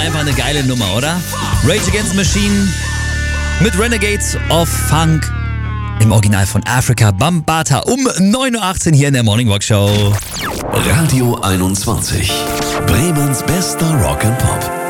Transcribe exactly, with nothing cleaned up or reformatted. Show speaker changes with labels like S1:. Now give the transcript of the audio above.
S1: einfach eine geile Nummer, oder? Rage Against the Machine mit Renegades of Funk im Original von Afrika Bambaataa um neun Uhr achtzehn hier in der Morning Rock Show.
S2: Radio einundzwanzig. Bremens bester Rock and Pop.